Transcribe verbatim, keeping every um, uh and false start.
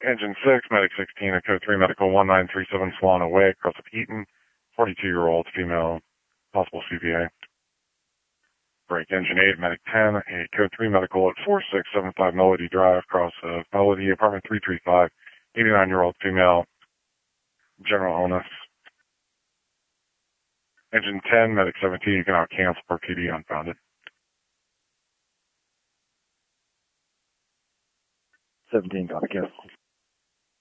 Engine six, Medic sixteen, at code three, Medical one nine three seven, Solano Way, across of Eaton, forty-two-year-old female, possible C V A. Break Engine eight, Medic ten, a code three Medical at four six seven five Melody Drive, cross of Melody, apartment three three five, eighty-nine-year-old female, general illness. Engine ten, Medic seventeen, you can now cancel per P D unfounded. seventeen, copy, cancel.